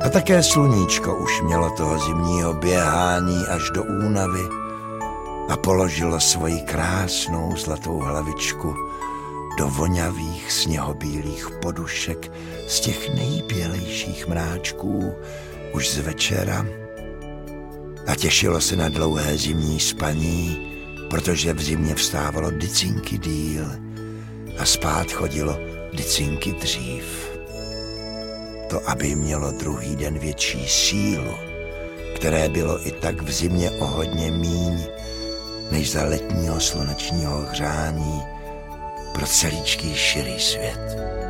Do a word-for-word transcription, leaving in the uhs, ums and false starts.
A také sluníčko už mělo toho zimního běhání až do únavy a položilo svoji krásnou zlatou hlavičku do vonavých sněhobílých podušek z těch nejbělejších mráčků už z večera a těšilo se na dlouhé zimní spaní, protože v zimě vstávalo dycinky díl a spát chodilo dycinky dřív. To, aby mělo druhý den větší sílu, které bylo i tak v zimě o hodně míň, než za letního slunečního hřání pro celíčký širý svět.